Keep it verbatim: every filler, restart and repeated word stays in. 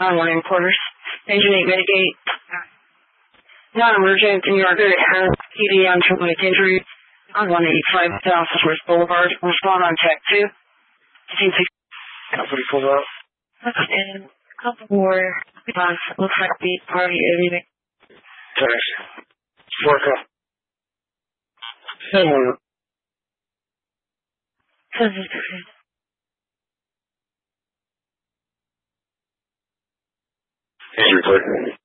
nine one quarters. Engine eight mitigate. Non-emergent New York P D on traumatic injury on one eighty-five Southwest Boulevard. Respond on tech two. Company pulled up. And a couple more. Uh, looks like beat party everything. Text. Work up. Similar. Hey, report.